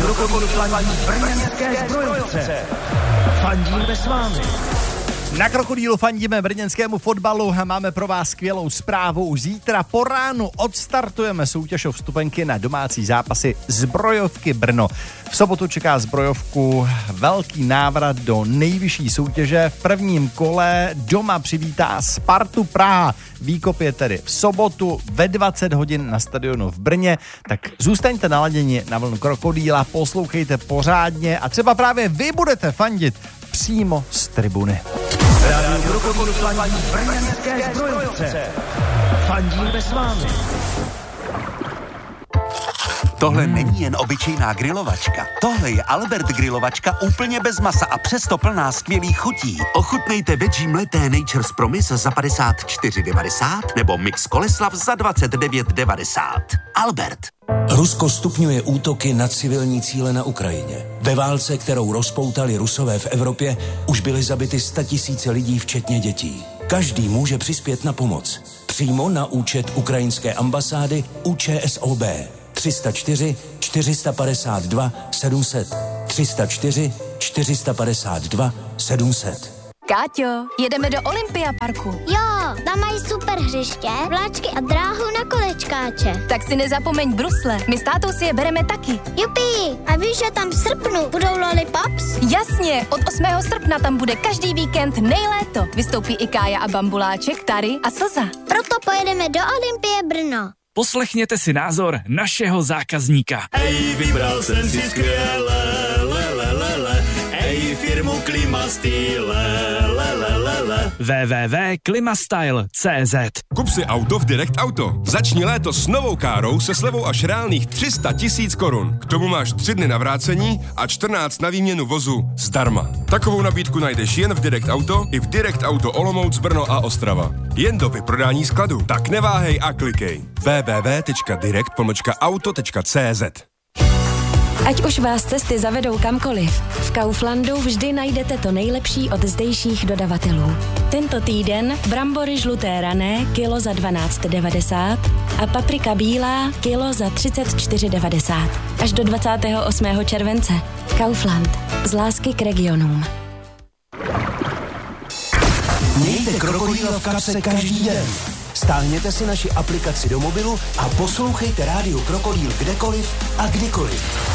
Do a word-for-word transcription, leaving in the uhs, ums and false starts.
Krokodýl fandí brněnské Zbrojovce. Fandíme s vámi. Na Krokodýlu fandíme brněnskému fotbalu a máme pro vás skvělou zprávu. Už zítra po ránu odstartujeme soutěž o vstupenky na domácí zápasy Zbrojovky Brno. V sobotu čeká Zbrojovku velký návrat do nejvyšší soutěže. V prvním kole doma přivítá Spartu Praha. Výkop je tedy v sobotu ve dvacet hodin na stadionu v Brně. Tak zůstaňte naladěni na vlnu Krokodýla, poslouchejte pořádně a třeba právě vy budete fandit přímo z tribuny. Rádio Krokodýl fandí brněnské Zbrojovce. Fandíme s vámi. Tohle není jen obyčejná grilovačka. Tohle je Albert grilovačka úplně bez masa a přesto plná skvělých chutí. Ochutnejte veggie mleté Nature's Promise za padesát čtyři devadesát nebo Mix Koleslav za dvacet devět devadesát. Albert. Rusko stupňuje útoky na civilní cíle na Ukrajině. Ve válce, kterou rozpoutali Rusové v Evropě, už byly zabity statisíce lidí, včetně dětí. Každý může přispět na pomoc. Přímo na účet ukrajinské ambasády U Č S O B. tři sta čtyři čtyři sta padesát dva sedm set. tři sta čtyři čtyři sta padesát dva sedm set. Káťo, jedeme do Olympia parku. Jo, tam mají super hřiště, vláčky a dráhu na kolečkáče. Tak si nezapomeň brusle, my s tátou si je bereme taky. Jupi, a víš, že tam v srpnu budou lollipops? Jasně, od osmého srpna tam bude každý víkend nejléto. Vystoupí i Kája a Bambuláček, Tary a Slza. Proto pojedeme do Olympie Brno. Poslechněte si názor našeho zákazníka. Ej, vybral jsem si skvěle, le, le, le, le. Ej, firmu Klimastyle, le, le, le, le. w w w tečka klimastyle tečka c z. Kup si auto v Direct Auto. Začni léto s novou károu se slevou až reálných tři sta tisíc korun. K tomu máš tři dny na vrácení a čtrnáct na výměnu vozu zdarma. Takovou nabídku najdeš jen v Direct Auto i v Direct Auto Olomouc, Brno a Ostrava. Jen do vyprodání skladu. Tak neváhej a klikej. w w w tečka direct pomlčka auto tečka c z. Ať už vás cesty zavedou kamkoliv, v Kauflandu vždy najdete to nejlepší od zdejších dodavatelů. Tento týden brambory žluté rané kilo za dvanáct devadesát a paprika bílá kilo za třicet čtyři devadesát. Až do dvacátého osmého července. Kaufland. Z lásky k regionům. Mějte Krokodýla v kapse každý den. Stáhněte si naši aplikaci do mobilu a poslouchejte rádio Krokodýl kdekoliv a kdykoliv.